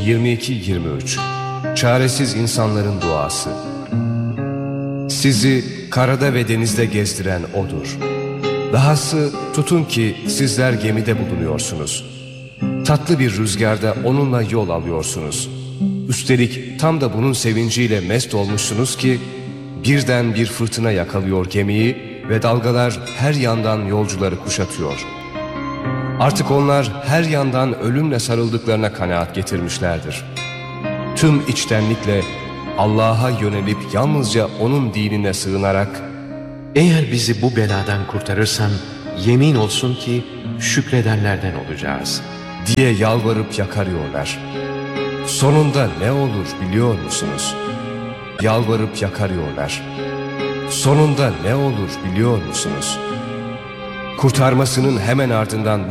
22-23 Çaresiz insanların duası. Sizi karada ve denizde gezdiren O'dur. Dahası tutun ki sizler gemide bulunuyorsunuz. Tatlı bir rüzgarda onunla yol alıyorsunuz. Üstelik tam da bunun sevinciyle mest olmuşsunuz ki birden bir fırtına yakalıyor gemiyi ve dalgalar her yandan yolcuları kuşatıyor. Artık onlar her yandan ölümle sarıldıklarına kanaat getirmişlerdir. Tüm içtenlikle Allah'a yönelip yalnızca O'nun dinine sığınarak Eğer bizi bu beladan kurtarırsan yemin olsun ki şükredenlerden olacağız diye yalvarıp yakarıyorlar. Sonunda ne olur biliyor musunuz? Yalvarıp yakarıyorlar. Sonunda ne olur biliyor musunuz? Kurtarmasının hemen ardından